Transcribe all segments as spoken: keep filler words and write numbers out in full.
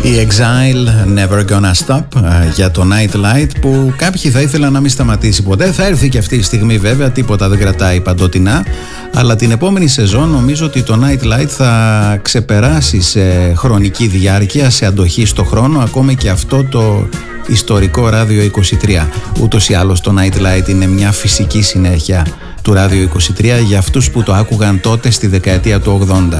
Η Exile Never Gonna Stop για το Nightlight, που κάποιοι θα ήθελαν να μην σταματήσει ποτέ. Θα έρθει και αυτή η στιγμή βέβαια, τίποτα δεν κρατάει παντοτινά, αλλά την επόμενη σεζόν νομίζω ότι το Nightlight θα ξεπεράσει σε χρονική διάρκεια, σε αντοχή στο χρόνο, ακόμα και αυτό το ιστορικό Ράδιο είκοσι τρία. Ούτως ή άλλως το Nightlight είναι μια φυσική συνέχεια του Ράδιο είκοσι τρία για αυτούς που το άκουγαν τότε στη δεκαετία του ογδόντα.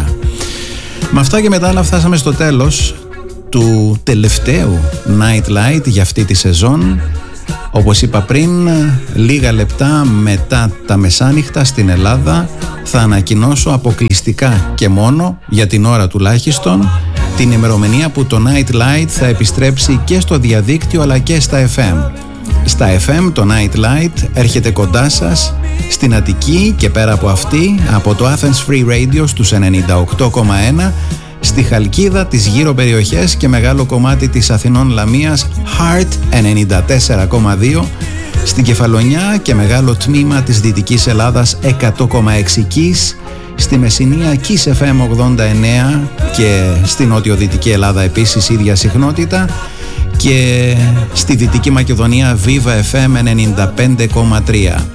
Με αυτά και μετά άλλα φτάσαμε στο τέλος του τελευταίου Nightlight για αυτή τη σεζόν. Όπως είπα πριν, λίγα λεπτά μετά τα μεσάνυχτα στην Ελλάδα θα ανακοινώσω αποκλειστικά και μόνο, για την ώρα τουλάχιστον, την ημερομηνία που το Nightlight θα επιστρέψει και στο διαδίκτυο αλλά και στα εφ εμ. Στα εφ εμ το Nightlight έρχεται κοντά σας στην Αττική και πέρα από αυτή, από το Athens Free Radio στους ενενήντα οκτώ κόμμα ένα, στη Χαλκίδα, τις γύρω περιοχές και μεγάλο κομμάτι της Αθηνών Λαμίας Heart ενενήντα τέσσερα κόμμα δύο, στην Κεφαλονιά και μεγάλο τμήμα της Δυτικής Ελλάδας εκατό κόμμα έξι Kiss, στη Μεσσηνία Kiss εφ εμ ογδόντα εννέα και στη Νότιο-Δυτική Ελλάδα επίσης ίδια συχνότητα, και στη Δυτική Μακεδονία Viva εφ εμ ενενήντα πέντε κόμμα τρία.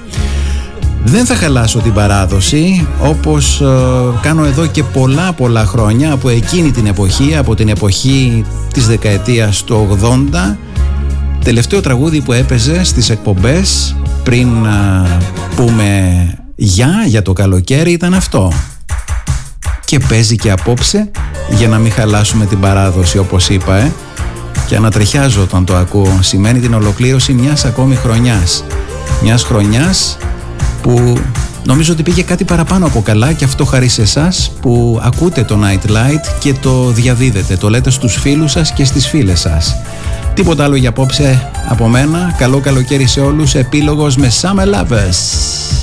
Δεν θα χαλάσω την παράδοση, όπως ε, κάνω εδώ και πολλά πολλά χρόνια, από εκείνη την εποχή, από την εποχή της δεκαετίας του ογδόντα. Τελευταίο τραγούδι που έπαιζε στις εκπομπές πριν ε, πούμε γεια για το καλοκαίρι ήταν αυτό. Και παίζει και απόψε, για να μην χαλάσουμε την παράδοση, όπως είπα, ε. Και ανατριχιάζω όταν το ακούω. Σημαίνει την ολοκλήρωση μιας ακόμη χρονιάς. Μιας χρονιάς που νομίζω ότι πήγε κάτι παραπάνω από καλά, και αυτό χαρί σε εσάς που ακούτε το Nightlight και το διαδίδετε, το λέτε στους φίλους σας και στις φίλες σας. Τίποτα άλλο για απόψε από μένα. Καλό καλοκαίρι σε όλους. Επίλογος με Summer Lovers.